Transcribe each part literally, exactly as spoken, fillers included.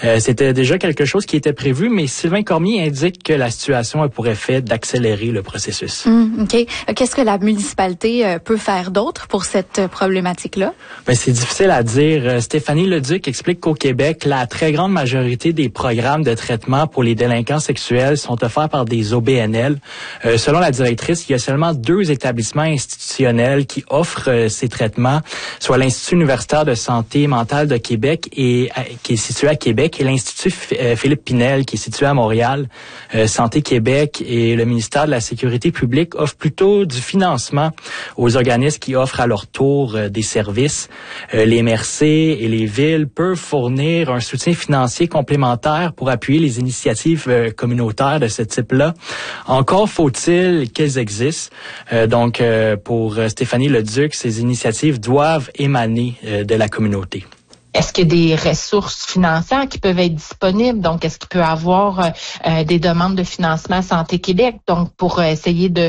Euh, c'était déjà quelque chose qui était prévu, mais Sylvain Cormier indique que la situation a pour effet d'accélérer le processus. Mmh, OK. Qu'est-ce que la municipalité peut faire d'autre pour cette problématique-là? Ben, c'est difficile à dire. Stéphanie Leduc explique qu'au Québec, la très grande majorité des programmes de traitement pour les délinquants sexuels sont offerts par des O B N L. Euh, selon la directrice, il y a seulement deux établissements institutionnels qui offrent euh, ces traitements, soit l'Institut universitaire de santé mentale de Québec et euh, qui est situé à Québec et l'Institut F- euh, Philippe Pinel qui est situé à Montréal. Euh, Santé Québec et le ministère de la Sécurité publique offrent plutôt du financement aux organismes qui offrent à leur tour euh, des services. Euh, les M R C et les villes peuvent fournir un soutien financier complémentaire pour appuyer les initiatives euh, communautaires de ce type-là. Encore faut-il qu'elles existent. Euh, donc, euh, pour Stéphanie Leduc, ces initiatives doivent émaner euh, de la communauté. Est-ce qu'il y a des ressources financières qui peuvent être disponibles? Donc, est-ce qu'il peut y avoir euh, des demandes de financement à Santé Québec, donc pour euh, essayer de,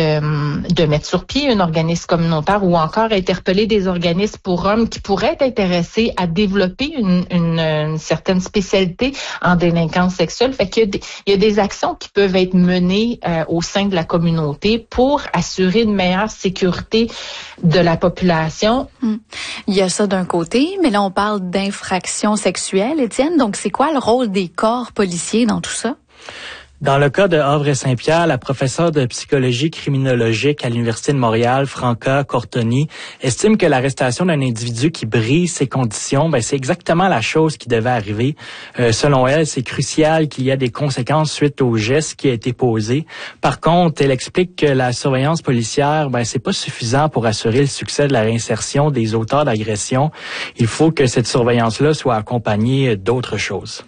de de mettre sur pied un organisme communautaire ou encore interpeller des organismes pour hommes qui pourraient être intéressés à développer une, une, une certaine spécialité en délinquance sexuelle? Fait qu'il y a des, il y a des actions qui peuvent être menées euh, au sein de la communauté pour assurer une meilleure sécurité de la population. Hum. Il y a ça d'un côté, mais là, on parle d'infractions sexuelles, Étienne. Donc, c'est quoi le rôle des corps policiers dans tout ça? Dans le cas de Havre et Saint-Pierre, la professeure de psychologie criminologique à l'Université de Montréal, Franca Cortoni, estime que l'arrestation d'un individu qui brise ses conditions, ben, c'est exactement la chose qui devait arriver. Euh, selon elle, c'est crucial qu'il y ait des conséquences suite au geste qui a été posé. Par contre, elle explique que la surveillance policière, ben, c'est pas suffisant pour assurer le succès de la réinsertion des auteurs d'agressions. Il faut que cette surveillance-là soit accompagnée d'autres choses.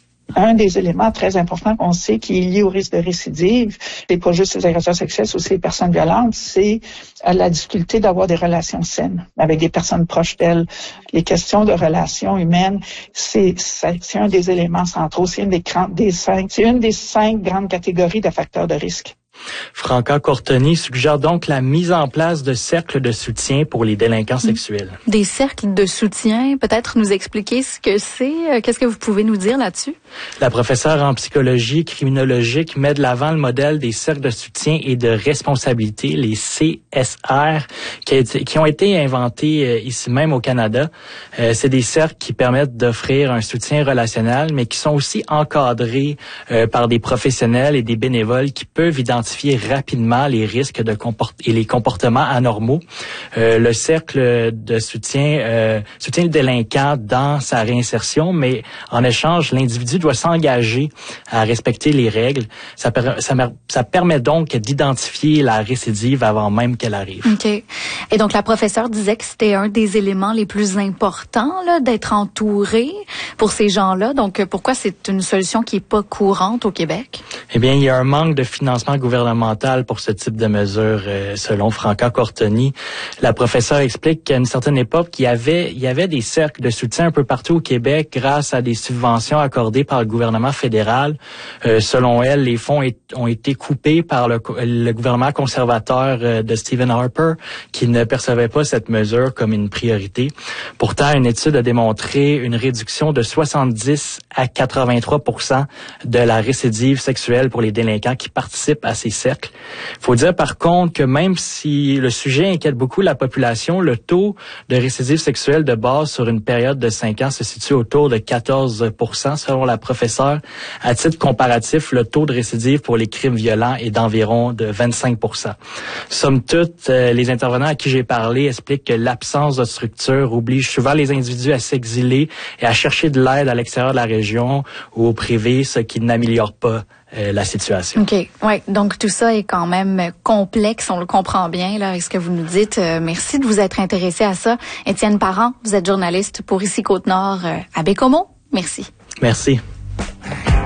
Un des éléments très importants qu'on sait qui est lié au risque de récidive, c'est pas juste les agresseurs sexuels, c'est aussi les personnes violentes, c'est la difficulté d'avoir des relations saines avec des personnes proches d'elles. Les questions de relations humaines, c'est, c'est un des éléments centraux, c'est une des, des cinq, c'est une des cinq grandes catégories de facteurs de risque. Franca Cortoni suggère donc la mise en place de cercles de soutien pour les délinquants sexuels. Des cercles de soutien, peut-être nous expliquer ce que c'est. Qu'est-ce que vous pouvez nous dire là-dessus? La professeure en psychologie criminologique met de l'avant le modèle des cercles de soutien et de responsabilité, les C S R, qui, a été, qui ont été inventés euh, ici même au Canada. Euh, c'est des cercles qui permettent d'offrir un soutien relationnel, mais qui sont aussi encadrés euh, par des professionnels et des bénévoles qui peuvent identifier rapidement les risques de comport- et les comportements anormaux. Euh, le cercle de soutien euh, soutient le délinquant dans sa réinsertion, mais en échange, l'individu doit s'engager à respecter les règles. Ça, per- ça, ça permet donc d'identifier la récidive avant même qu'elle arrive. OK. Et donc, la professeure disait que c'était un des éléments les plus importants, là, d'être entouré pour ces gens-là. Donc, pourquoi c'est une solution qui est pas courante au Québec? Eh bien, il y a un manque de financement gouvernemental pour ce type de mesures, euh, selon Franca Cortoni. La professeure explique qu'à une certaine époque, il y avait, il y avait des cercles de soutien un peu partout au Québec grâce à des subventions accordées par le gouvernement fédéral. Euh, selon elle, les fonds est, ont été coupés par le, le gouvernement conservateur euh, de Stephen Harper, qui ne percevait pas cette mesure comme une priorité. Pourtant, une étude a démontré une réduction de soixante-dix à quatre-vingt-trois pour cent de la récidive sexuelle pour les délinquants qui participent à ces cercles. Il faut dire par contre que même si le sujet inquiète beaucoup la population, le taux de récidive sexuelle de base sur une période de cinq ans se situe autour de quatorze pour cent selon la professeure. À titre comparatif, le taux de récidive pour les crimes violents est d'environ de vingt-cinq pour cent. Somme toute, euh, les intervenants à qui j'ai parlé expliquent que l'absence de structure oblige souvent les individus à s'exiler et à chercher de l'aide à l'extérieur de la région ou au privé, ce qui n'améliore pas Euh, la situation. OK. Ouais. Donc, tout ça est quand même complexe. On le comprend bien, là, avec ce que vous nous dites. Euh, merci de vous être intéressé à ça. Étienne Parent, vous êtes journaliste pour Ici Côte-Nord euh, à Bécomo. Merci. Merci.